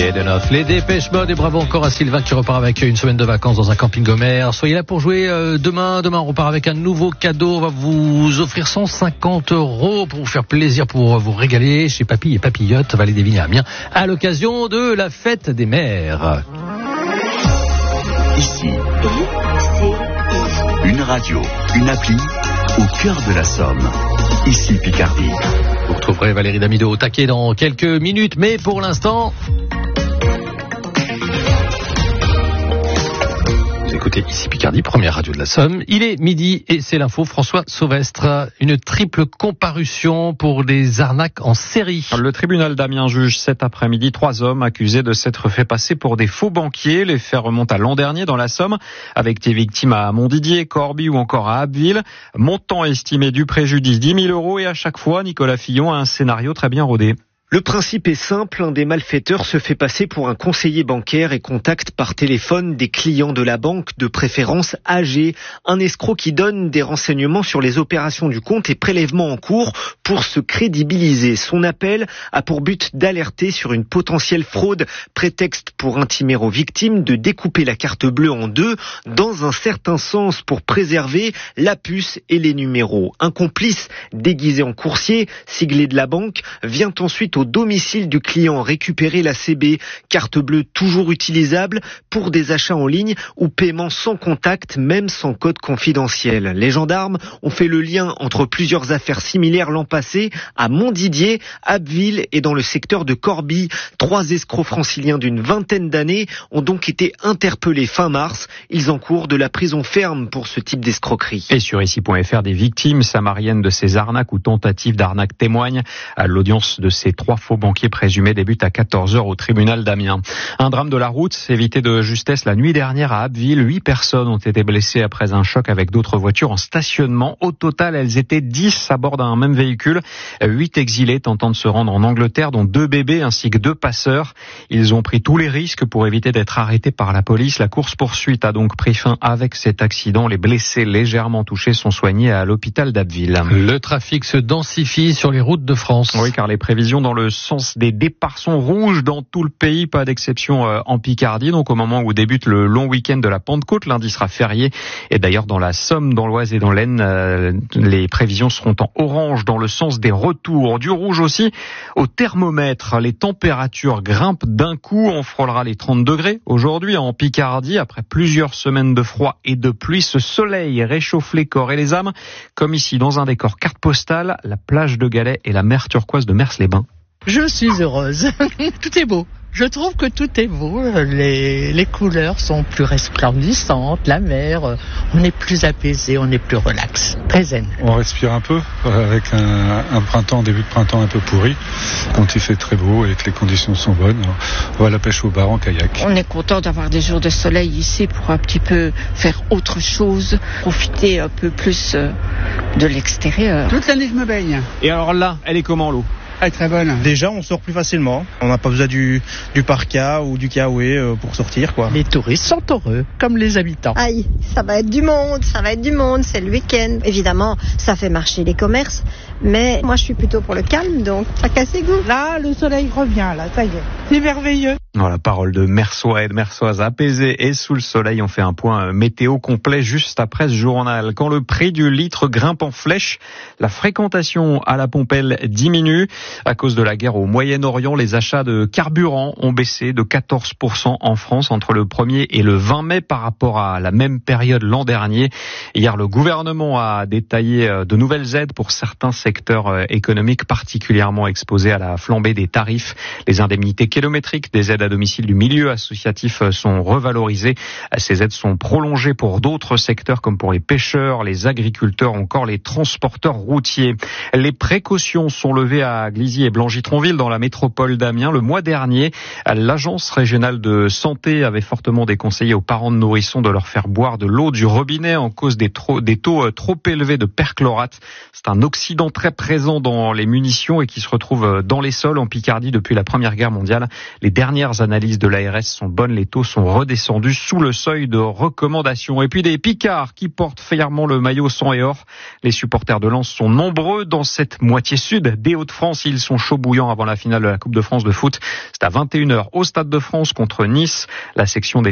Enough. Les Dépêche Mode et bravo encore à Sylvain qui repart avec une semaine de vacances dans un camping Gomer. Soyez là pour jouer demain. Demain, on repart avec un nouveau cadeau. On va vous offrir 150 € pour vous faire plaisir, pour vous régaler chez Papy et Papillote, Vallée des Vignes à Amiens, à l'occasion de la fête des mères. Ici, une radio, une appli au cœur de la Somme. Ici Picardie. Vous retrouverez Valérie Damido au taquet dans quelques minutes, mais pour l'instant... Écoutez, ici Picardie, première radio de la Somme. Il est midi et c'est l'info. François Sauvestre, une triple comparution pour des arnaques en série. Le tribunal d'Amiens juge cet après-midi 3 hommes accusés de s'être fait passer pour des faux banquiers. Les faits remontent à l'an dernier dans la Somme, avec des victimes à Montdidier, Corbie ou encore à Abbeville. Montant estimé du préjudice 10 000 € et à chaque fois, Nicolas Fillon a un scénario très bien rodé. Le principe est simple, un des malfaiteurs se fait passer pour un conseiller bancaire et contacte par téléphone des clients de la banque, de préférence âgés. Un escroc qui donne des renseignements sur les opérations du compte et prélèvements en cours pour se crédibiliser. Son appel a pour but d'alerter sur une potentielle fraude, prétexte pour intimer aux victimes de découper la carte bleue en deux, dans un certain sens pour préserver la puce et les numéros. Un complice déguisé en coursier, siglé de la banque, vient ensuite au domicile du client récupérer la CB, carte bleue toujours utilisable pour des achats en ligne ou paiement sans contact, même sans code confidentiel. Les gendarmes ont fait le lien entre plusieurs affaires similaires l'an passé à Montdidier, Abbeville et dans le secteur de Corbie. 3 escrocs franciliens d'une vingtaine d'années ont donc été interpellés fin mars. Ils encourent de la prison ferme pour ce type d'escroquerie. Et sur ici.fr, des victimes samariennes de ces arnaques ou tentatives d'arnaque témoignent. L'audience de ces 3 faux banquiers présumés débute à 14h au tribunal d'Amiens. Un drame de la route, évité de justesse la nuit dernière à Abbeville. 8 personnes ont été blessées après un choc avec d'autres voitures en stationnement. Au total, elles étaient 10 à bord d'un même véhicule. 8 exilés tentant de se rendre en Angleterre, dont 2 bébés ainsi que 2 passeurs. Ils ont pris tous les risques pour éviter d'être arrêtés par la police. La course-poursuite a donc pris fin avec cet accident. Les blessés légèrement touchés sont soignés à l'hôpital d'Abbeville. Le trafic se densifie sur les routes de France. Oui, car les prévisions dans le sens des départs sont rouges dans tout le pays, pas d'exception en Picardie. Donc au moment où débute le long week-end de la Pentecôte, lundi sera férié. Et d'ailleurs dans la Somme, dans l'Oise et dans l'Aisne, les prévisions seront en orange dans le sens des retours. Du rouge aussi au thermomètre. Les températures grimpent d'un coup. On frôlera les 30 degrés aujourd'hui en Picardie. Après plusieurs semaines de froid et de pluie, ce soleil réchauffe les corps et les âmes. Comme ici dans un décor carte postale, la plage de Galets et la mer turquoise de Mers-les-Bains. Je suis heureuse. Tout est beau. Je trouve que tout est beau. Les couleurs sont plus resplendissantes. La mer, on est plus apaisé, on est plus relax. Très zen. On respire un peu avec un printemps, début de printemps un peu pourri. Quand il fait très beau et que les conditions sont bonnes, on va à la pêche au bar en kayak. On est content d'avoir des jours de soleil ici pour un petit peu faire autre chose, profiter un peu plus de l'extérieur. Toute l'année je me baigne. Et alors là, elle est comment l'eau ? Elle est très bonne. Déjà, on sort plus facilement. On n'a pas besoin du parka ou du kawaii pour sortir, quoi. Les touristes sont heureux, comme les habitants. Aïe, ça va être du monde, c'est le week-end. Évidemment, ça fait marcher les commerces, mais moi je suis plutôt pour le calme, donc ça casse les goûts. Là, le soleil revient, là, ça y est. C'est merveilleux. Voilà, parole de Mersois et de Mersoises apaisées et sous le soleil. On fait un point météo complet juste après ce journal. Quand le prix du litre grimpe en flèche, la fréquentation à la Pompelle diminue. À cause de la guerre au Moyen-Orient, les achats de carburant ont baissé de 14% en France entre le 1er et le 20 mai par rapport à la même période l'an dernier. Hier, le gouvernement a détaillé de nouvelles aides pour certains secteurs économiques particulièrement exposés à la flambée des tarifs. Les indemnités kilométriques des aides à domicile du milieu associatif sont revalorisées. Ces aides sont prolongées pour d'autres secteurs comme pour les pêcheurs, les agriculteurs, encore les transporteurs routiers. Les précautions sont levées à Glizy et Blangy-Tronville dans la métropole d'Amiens. Le mois dernier, l'agence régionale de santé avait fortement déconseillé aux parents de nourrissons de leur faire boire de l'eau du robinet en cause des taux trop élevés de perchlorate. C'est un oxydant très présent dans les munitions et qui se retrouve dans les sols en Picardie depuis la Première Guerre mondiale. Les dernières analyses de l'ARS sont bonnes, les taux sont redescendus sous le seuil de recommandation. Et puis des Picards qui portent fièrement le maillot sang et or. Les supporters de Lens sont nombreux dans cette moitié sud des Hauts-de-France. aussi, ils sont chauds bouillants avant la finale de la Coupe de France de foot. C'est à 21h au Stade de France contre Nice. La section des